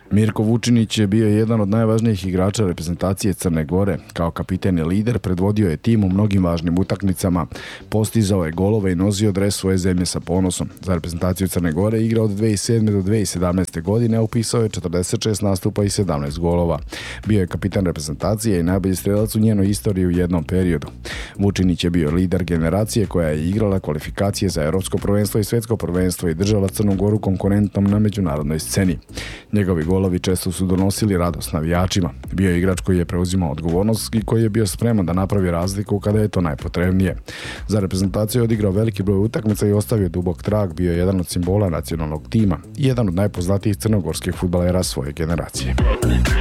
Mirko Vučinić je bio jedan od najvažnijih igrača reprezentacije Crne Gore. Kao kapiten i lider predvodio je tim u mnogim važnim utakmicama, postizao je golove i nosio dres svoje zemlje sa ponosom. Za reprezentaciju Crne Gore igrao od 2007. do 2017. godine, a upisao je 46 nastupa i 17 golova. Bio je kapitan reprezentacije i najbolji strelac u njenoj istoriji u jednom periodu. Vučinić je bio lider generacije koja je igrala kvalifikacije za Evropsko prvenstvo i Svetsko prvenstvo i držala Crnu Goru konkurentnom na međunarodnoj sceni. Njegovi golovi često su donosili radost navijačima. Bio je igrač koji je preuzimao odgovornost i koji je bio spreman da napravi razliku kada je to najpotrebnije. Za reprezentaciju je odigrao veliki broj utakmica i ostavio dubok trag, bio je jedan od simbola nacionalnog tima i jedan od najpoznatijih crnogorskih fudbalera svoje generacije.